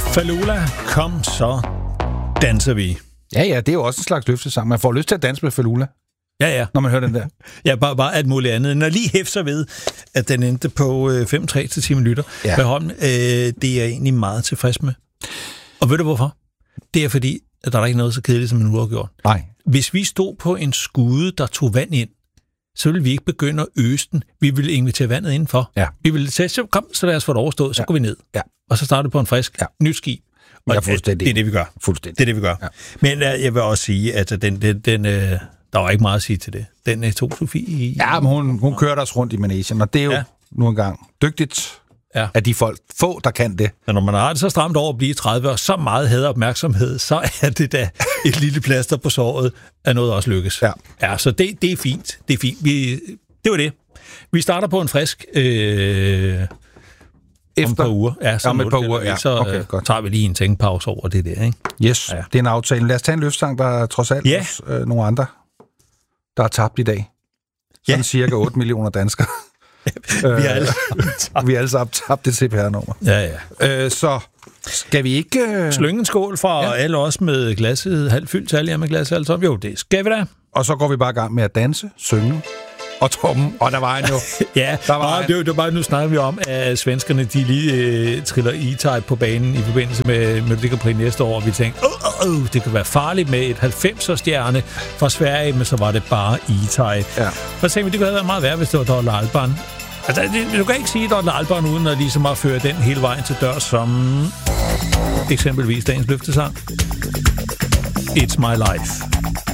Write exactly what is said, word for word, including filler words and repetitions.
Falula, kom så danser vi. Ja, ja, det er jo også en slags løftesang. Man får lyst til at danse med Falula. Ja, ja. Når man hører den der. Ja, bare, bare alt muligt andet. Når lige hæfter ved, at den endte på øh, fem tre til ti minutter. Ja. Med Holm, øh, det er jeg egentlig meget tilfreds med. Og ved du hvorfor? Det er fordi, at der er ikke noget så kedeligt som en uafgjort. Nej. Hvis vi stod på en skude, der tog vand ind, så ville vi ikke begynde at øse den. Vi ville invitere vandet indenfor. Ja. Vi ville sige, så kom, så lad os få det overstået, så ja. går vi ned. Ja. Og så starter på en frisk, ja. nyt skib. Og ja, det, det er det, vi gør. Fuldstændig. Det er det, vi gør. Ja. Men uh, jeg vil også sige, at den, den, den, uh, der var ikke meget at sige til det. Den uh, tog Sofie... Ja, men hun, hun kørte os rundt i managen, og det er jo ja. nu engang dygtigt ja. af de folk, få, der kan det. Så når man har det så stramt over at blive tredive, og så meget havde opmærksomhed, så er det da et lille plaster på såret, at noget også lykkes. Ja. Ja, så det, det er fint. Det er fint. Vi, det var det. Vi starter på en frisk... Øh, Efter om et par uger. Ja, så om et par uger, ja. Så okay, godt. tager vi lige en tænkepause over det der, ikke? Yes, ja. Det er en aftale. Lad os tage en løftsang, der er trods alt ja. også, øh, nogle andre, der er tabt i dag. Sådan ja. cirka otte millioner danskere. vi er alle tabt. Vi er alle sammen tabt det C P R-nummer. Ja, ja. Øh, så skal vi ikke... Øh... Slynge en skål fra ja. alle os med glasset halvt fyldt, alle jer med glasset halvt tom. Jo, det skal vi da. Og så går vi bare i gang med at danse, synge og toppen, og der var en jo. ja, der var og det, det var bare, nu snakker vi om, at svenskerne, de lige øh, triller E-Type på banen i forbindelse med Melodi Grand Prix næste år, og vi tænkte, åh, åh, åh, det kan være farligt med et halvfemser-stjerne fra Sverige, men så var det bare E-Type. Ja. Og så tænkte vi, det kunne have været meget værd, hvis det var Dorte Alban. Altså, det, du kan ikke sige Dorte Alban, uden at ligesom at føre den hele vejen til dør, som eksempelvis dagens løftesang. It's My Life.